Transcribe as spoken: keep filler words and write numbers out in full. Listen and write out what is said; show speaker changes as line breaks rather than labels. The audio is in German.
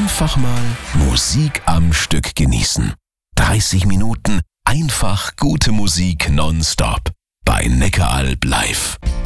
Einfach mal Musik am Stück genießen. dreißig Minuten einfach gute Musik nonstop bei Neckaralb live.